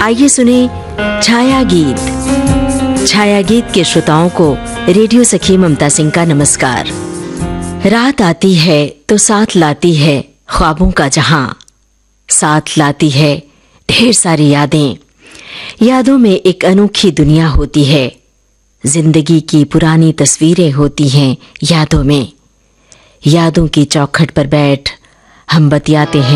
आइए सुने छाया गीत। छाया गीत के श्रोताओं को रेडियो सखी ममता सिंह का नमस्कार। रात आती है तो साथ लाती है ख्वाबों का जहां, साथ लाती है ढेर सारी यादें। यादों में एक अनोखी दुनिया होती है, जिंदगी की पुरानी तस्वीरें होती हैं यादों में। यादों की चौखट पर बैठ हम बतियाते हैं